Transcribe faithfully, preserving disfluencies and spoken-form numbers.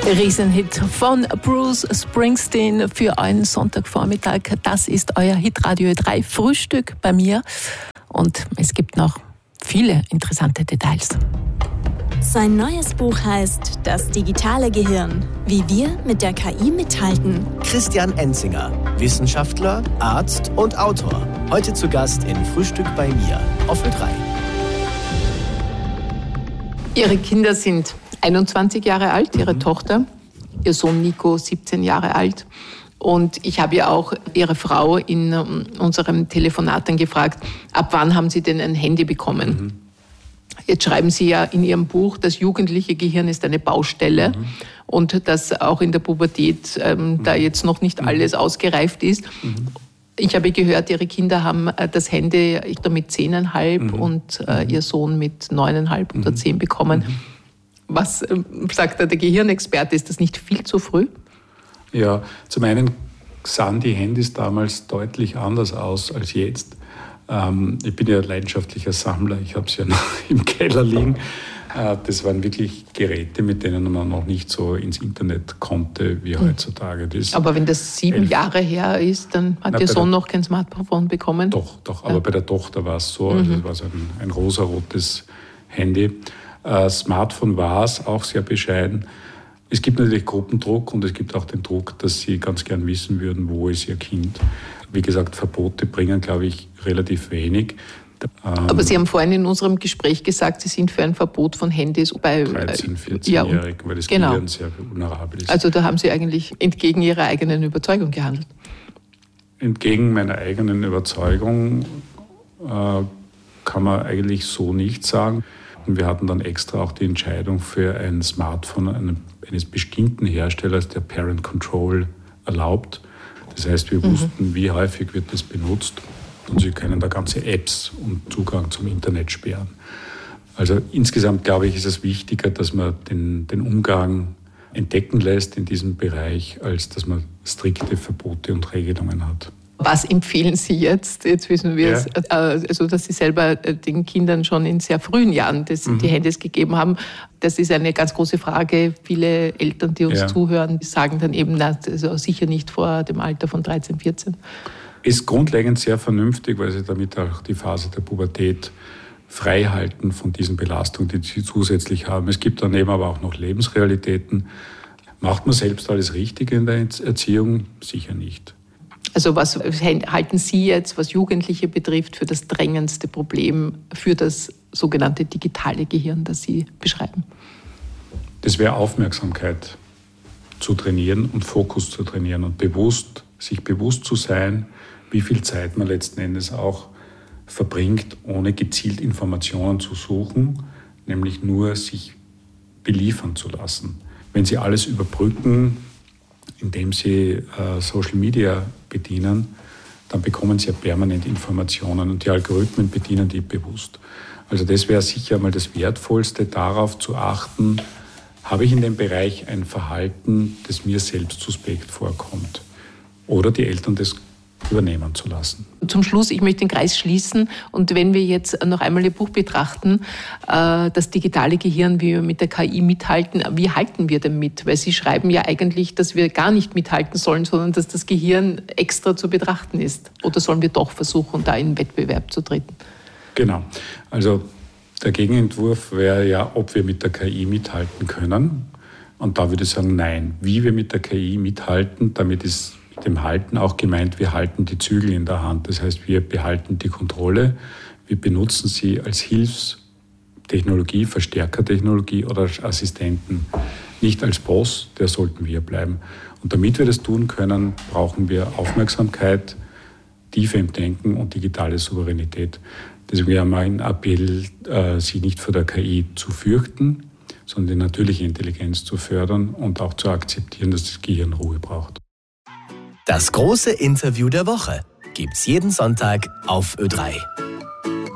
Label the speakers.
Speaker 1: Riesenhit von Bruce Springsteen für einen Sonntagvormittag. Das ist euer Hitradio drei Frühstück bei mir. Und es gibt noch viele interessante Details.
Speaker 2: Sein neues Buch heißt Das digitale Gehirn. Wie wir mit der K I mithalten.
Speaker 3: Christian Enzinger, Wissenschaftler, Arzt und Autor. Heute zu Gast in Frühstück bei mir auf Ö drei.
Speaker 1: Ihre Kinder sind einundzwanzig Jahre alt, Ihre mhm. Tochter, Ihr Sohn Nico siebzehn Jahre alt. Und ich habe ja auch Ihre Frau in unserem Telefonat dann gefragt, ab wann haben Sie denn ein Handy bekommen? Mhm. Jetzt schreiben Sie ja in Ihrem Buch, das jugendliche Gehirn ist eine Baustelle mhm. und dass auch in der Pubertät ähm, mhm. da jetzt noch nicht alles ausgereift ist. Mhm. Ich habe gehört, Ihre Kinder haben das Handy mit zehneinhalb mhm. und äh, Ihr Sohn mit neuneinhalb mhm. oder zehn bekommen. Mhm. Was äh, sagt der Gehirnexperte, ist das nicht viel zu früh?
Speaker 4: Ja, zum einen sahen die Handys damals deutlich anders aus als jetzt. Ähm, ich bin ja leidenschaftlicher Sammler, ich habe es ja noch im Keller liegen. Äh, das waren wirklich Geräte, mit denen man noch nicht so ins Internet konnte, wie mhm. heutzutage. Das
Speaker 1: aber wenn das sieben elf Jahre her ist, dann hat Na, Ihr Sohn der, noch kein Smartphone bekommen?
Speaker 4: Doch, doch. Ja. Aber bei der Tochter war es so, also mhm. es war so ein, ein rosarotes Handy. Äh, Smartphone war es, auch sehr bescheiden. Es gibt natürlich Gruppendruck und es gibt auch den Druck, dass Sie ganz gern wissen würden, wo ist Ihr Kind. Wie gesagt, Verbote bringen, glaube ich, relativ wenig.
Speaker 1: Aber Sie haben vorhin in unserem Gespräch gesagt, Sie sind für ein Verbot von Handys bei
Speaker 4: dreizehn-, vierzehnjährigen, ja, weil das
Speaker 1: genau.
Speaker 4: Gehirn sehr vulnerabel ist.
Speaker 1: Also da haben Sie eigentlich entgegen Ihrer eigenen Überzeugung gehandelt.
Speaker 4: Entgegen meiner eigenen Überzeugung äh, kann man eigentlich so nicht sagen. Wir hatten dann extra auch die Entscheidung für ein Smartphone eines bestimmten Herstellers, der Parent Control erlaubt. Das heißt, wir mhm. wussten, wie häufig wird das benutzt und Sie können da ganze Apps und Zugang zum Internet sperren. Also insgesamt, glaube ich, ist es wichtiger, dass man den, den Umgang entdecken lässt in diesem Bereich, als dass man strikte Verbote und Regelungen hat.
Speaker 1: Was empfehlen Sie jetzt? Jetzt wissen wir ja. es, also dass Sie selber den Kindern schon in sehr frühen Jahren das, mhm. die Handys gegeben haben. Das ist eine ganz große Frage. Viele Eltern, die uns ja. zuhören, sagen dann eben, na, also sicher nicht vor dem Alter von dreizehn, vierzehn.
Speaker 4: Ist grundlegend sehr vernünftig, weil Sie damit auch die Phase der Pubertät frei halten von diesen Belastungen, die Sie zusätzlich haben. Es gibt daneben aber auch noch Lebensrealitäten. Macht man selbst alles Richtige in der Erziehung? Sicher nicht.
Speaker 1: Also was halten Sie jetzt, was Jugendliche betrifft, für das drängendste Problem für das sogenannte digitale Gehirn, das Sie beschreiben?
Speaker 4: Das wäre Aufmerksamkeit zu trainieren und Fokus zu trainieren und bewusst, sich bewusst zu sein, wie viel Zeit man letzten Endes auch verbringt, ohne gezielt Informationen zu suchen, nämlich nur sich beliefern zu lassen. Wenn Sie alles überbrücken, indem Sie äh, Social Media bedienen, dann bekommen Sie ja permanent Informationen und die Algorithmen bedienen die bewusst. Also das wäre sicher mal das Wertvollste, darauf zu achten, habe ich in dem Bereich ein Verhalten, das mir selbst suspekt vorkommt, oder die Eltern das übernehmen zu lassen.
Speaker 1: Zum Schluss, ich möchte den Kreis schließen und wenn wir jetzt noch einmal Ihr Buch betrachten, das digitale Gehirn, wie wir mit der K I mithalten, wie halten wir denn mit? Weil Sie schreiben ja eigentlich, dass wir gar nicht mithalten sollen, sondern dass das Gehirn extra zu betrachten ist. Oder sollen wir doch versuchen, da in Wettbewerb zu treten?
Speaker 4: Genau. Also der Gegenentwurf wäre ja, ob wir mit der K I mithalten können. Und da würde ich sagen, nein. Wie wir mit der K I mithalten, damit ist dem Halten auch gemeint, wir halten die Zügel in der Hand. Das heißt, wir behalten die Kontrolle, wir benutzen sie als Hilfstechnologie, Verstärkertechnologie oder als Assistenten. Nicht als Boss, der sollten wir bleiben. Und damit wir das tun können, brauchen wir Aufmerksamkeit, Tiefe im Denken und digitale Souveränität. Deswegen wäre mein Appell, äh, sie nicht vor der K I zu fürchten, sondern die natürliche Intelligenz zu fördern und auch zu akzeptieren, dass das Gehirn Ruhe braucht.
Speaker 3: Das große Interview der Woche gibt's jeden Sonntag auf Ö drei.